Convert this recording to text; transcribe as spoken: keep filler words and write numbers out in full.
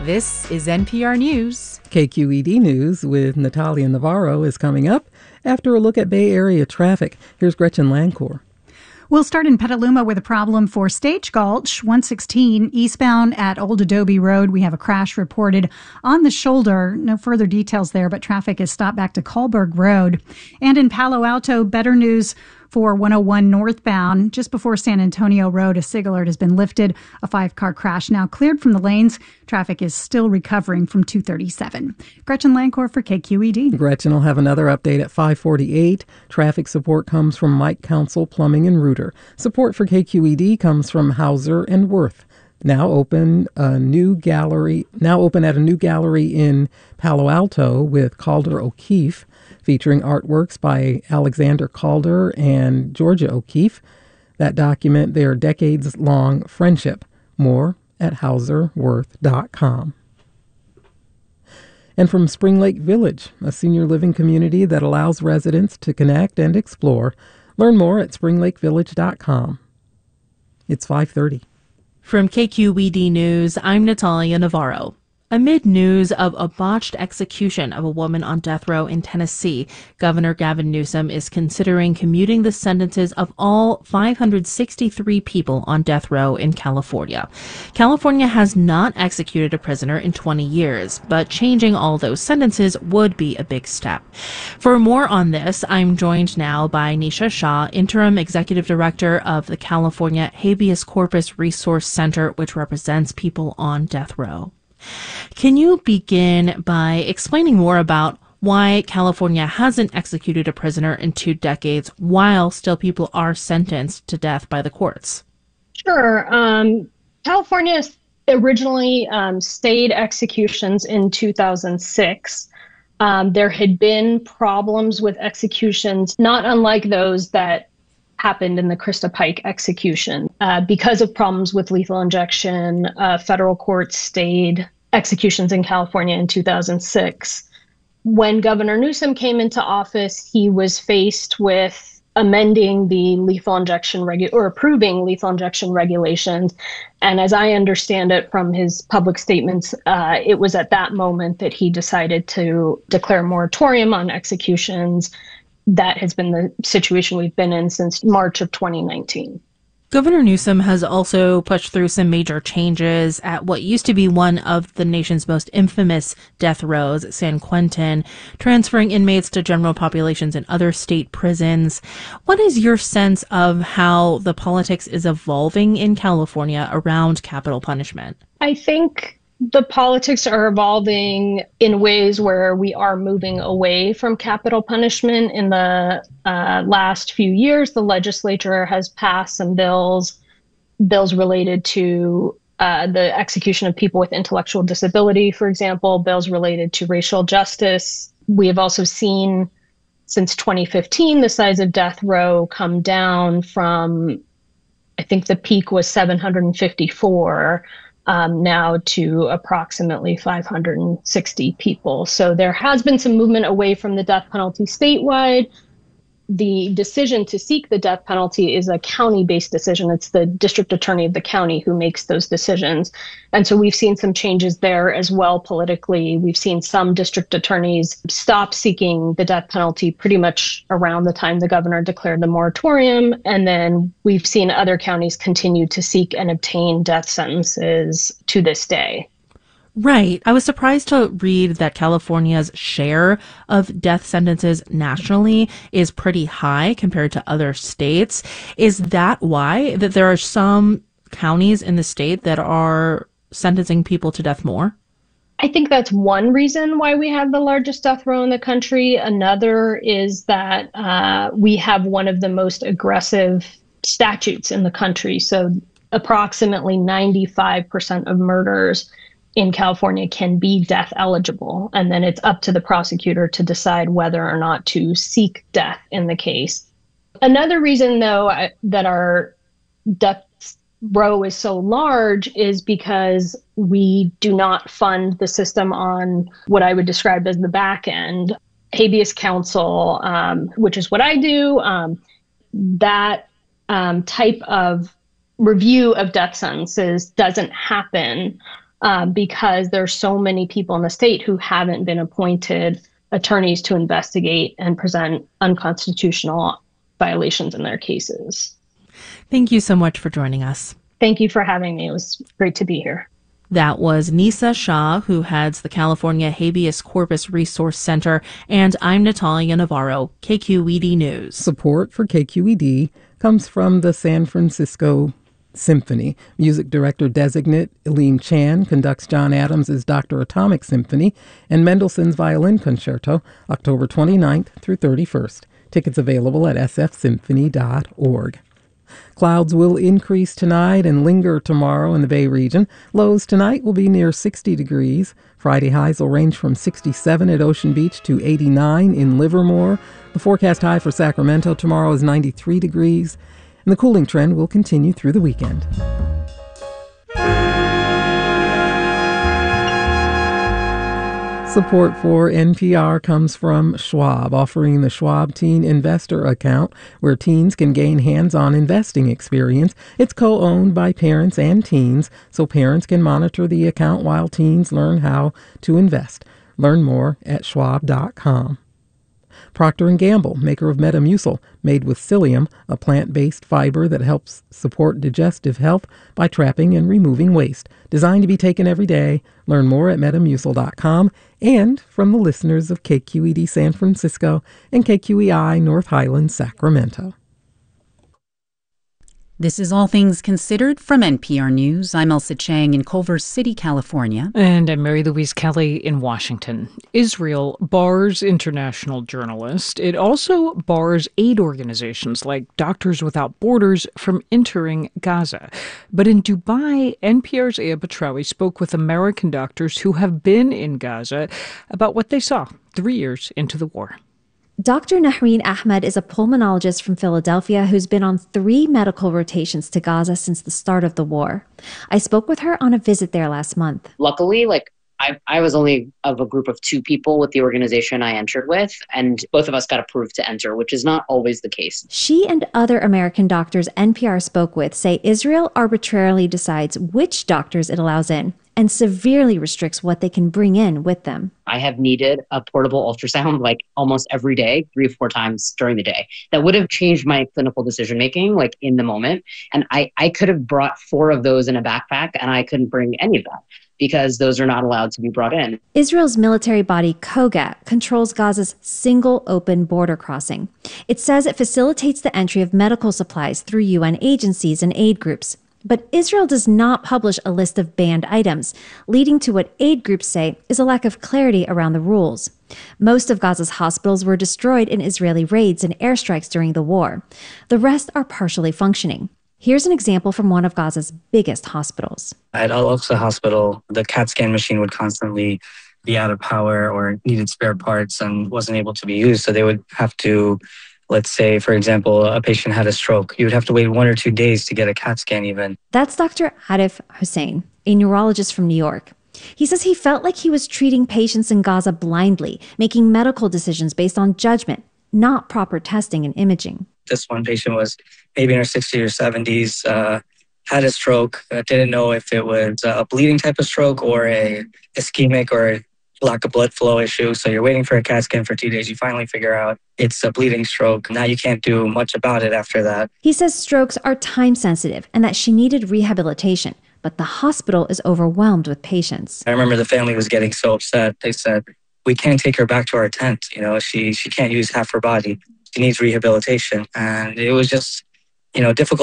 This is N P R News. K Q E D News with Natalia Navarro is coming up after a look at Bay Area traffic. Here's Gretchen Lancourt. We'll start in Petaluma with a problem for Stage Gulch, one sixteen eastbound at Old Adobe Road. We have a crash reported on the shoulder. No further details there, but traffic is stopped back to Colberg Road. And in Palo Alto, better news for one oh one northbound. Just before San Antonio Road, a SIG alert has been lifted. A five-car crash now cleared from the lanes. Traffic is still recovering from two thirty-seven. Gretchen Lancourt for K Q E D. Gretchen will have another update at five forty-eight. Traffic support comes from Mike Council Plumbing and Rooter. Support for K Q E D comes from Hauser and Worth. Now open a new gallery. Now open at a new gallery in Palo Alto with Calder O'Keeffe, featuring artworks by Alexander Calder and Georgia O'Keeffe that document their decades-long friendship. More at hauser worth dot com. And from Spring Lake Village, a senior living community that allows residents to connect and explore. Learn more at spring lake village dot com. It's five thirty. From K Q E D News, I'm Natalia Navarro. Amid news of a botched execution of a woman on death row in Tennessee, Governor Gavin Newsom is considering commuting the sentences of all five hundred sixty-three people on death row in California. California has not executed a prisoner in twenty years, but changing all those sentences would be a big step. For more on this, I'm joined now by Nisha Shah, Interim Executive Director of the California Habeas Corpus Resource Center, which represents people on death row. Can you begin by explaining more about why California hasn't executed a prisoner in two decades while still people are sentenced to death by the courts? Sure. Um, California originally um, stayed executions in two thousand six. Um, there had been problems with executions, not unlike those that happened in the Krista Pike execution. Uh, because of problems with lethal injection, uh, federal courts stayed executions in California in two thousand six. When Governor Newsom came into office, he was faced with amending the lethal injection regu- or approving lethal injection regulations. And as I understand it from his public statements, uh, it was at that moment that he decided to declare a moratorium on executions. That has been the situation we've been in since March of twenty nineteen. Governor Newsom has also pushed through some major changes at what used to be one of the nation's most infamous death rows, San Quentin, transferring inmates to general populations in other state prisons. What is your sense of how the politics is evolving in California around capital punishment? I think the politics are evolving in ways where we are moving away from capital punishment. In the uh, last few years, the legislature has passed some bills, bills related to uh, the execution of people with intellectual disability, for example, bills related to racial justice. We have also seen since twenty fifteen, the size of death row come down from, I think the peak was seven hundred fifty-four. Um, now to approximately five hundred sixty people. So there has been some movement away from the death penalty statewide. The decision to seek the death penalty is a county-based decision. It's the district attorney of the county who makes those decisions. And so we've seen some changes there as well politically. We've seen some district attorneys stop seeking the death penalty pretty much around the time the governor declared the moratorium. And then we've seen other counties continue to seek and obtain death sentences to this day. Right. I was surprised to read that California's share of death sentences nationally is pretty high compared to other states. Is that why that there are some counties in the state that are sentencing people to death more? I think that's one reason why we have the largest death row in the country. Another is that uh, we have one of the most aggressive statutes in the country. So approximately ninety-five percent of murders in California can be death eligible. And then it's up to the prosecutor to decide whether or not to seek death in the case. Another reason, though, I, that our death row is so large is because we do not fund the system on what I would describe as the back end. Habeas counsel, um, which is what I do, um, that um, type of review of death sentences doesn't happen uh, because there's so many people in the state who haven't been appointed attorneys to investigate and present unconstitutional violations in their cases. Thank you so much for joining us. Thank you for having me. It was great to be here. That was Nisa Shah, who heads the California Habeas Corpus Resource Center, and I'm Natalia Navarro, K Q E D News. Support for K Q E D comes from the San Francisco Symphony. Music director designate Elaine Chan conducts John Adams' Doctor Atomic Symphony and Mendelssohn's Violin Concerto, October twenty-ninth through thirty-first. Tickets available at s f symphony dot org. Clouds will increase tonight and linger tomorrow in the Bay region. Lows tonight will be near sixty degrees. Friday highs will range from sixty-seven at Ocean Beach to eighty-nine in Livermore. The forecast high for Sacramento tomorrow is ninety-three degrees. And the cooling trend will continue through the weekend. Support for N P R comes from Schwab, offering the Schwab Teen Investor Account, where teens can gain hands-on investing experience. It's co-owned by parents and teens, so parents can monitor the account while teens learn how to invest. Learn more at schwab dot com. Procter and Gamble, maker of Metamucil, made with psyllium, a plant-based fiber that helps support digestive health by trapping and removing waste. Designed to be taken every day. Learn more at metamucil dot com. And from the listeners of K Q E D San Francisco and K Q E I North Highlands, Sacramento. This is All Things Considered from N P R News. I'm Elsa Chang in Culver City, California. And I'm Mary Louise Kelly in Washington. Israel bars international journalists. It also bars aid organizations like Doctors Without Borders from entering Gaza. But in Dubai, N P R's Aya Batrawi spoke with American doctors who have been in Gaza about what they saw three years into the war. Doctor Nahreen Ahmed is a pulmonologist from Philadelphia who's been on three medical rotations to Gaza since the start of the war. I spoke with her on a visit there last month. Luckily, like I, I was only of a group of two people with the organization I entered with, and both of us got approved to enter, which is not always the case. She and other American doctors N P R spoke with say Israel arbitrarily decides which doctors it allows in and severely restricts what they can bring in with them. I have needed a portable ultrasound like almost every day, three or four times during the day. That would have changed my clinical decision-making like in the moment. And I, I could have brought four of those in a backpack and I couldn't bring any of that because those are not allowed to be brought in. Israel's military body, Kogat, controls Gaza's single open border crossing. It says it facilitates the entry of medical supplies through U N agencies and aid groups. But Israel does not publish a list of banned items, leading to what aid groups say is a lack of clarity around the rules. Most of Gaza's hospitals were destroyed in Israeli raids and airstrikes during the war. The rest are partially functioning. Here's an example from one of Gaza's biggest hospitals. At Al-Aqsa Hospital, the CAT scan machine would constantly be out of power or needed spare parts and wasn't able to be used. So they would have to, let's say, for example, a patient had a stroke. You would have to wait one or two days to get a CAT scan even. That's Doctor Arif Hussein, a neurologist from New York. He says he felt like he was treating patients in Gaza blindly, making medical decisions based on judgment, not proper testing and imaging. This one patient was maybe in her sixties or seventies, uh, had a stroke, uh, didn't know if it was a bleeding type of stroke or a ischemic or a lack of blood flow issue. So you're waiting for a CAT scan for two days. You finally figure out it's a bleeding stroke. Now you can't do much about it after that. He says strokes are time sensitive and that she needed rehabilitation, but the hospital is overwhelmed with patients. I remember the family was getting so upset. They said, we can't take her back to our tent. You know, she, she can't use half her body. She needs rehabilitation. And it was just, you know, difficult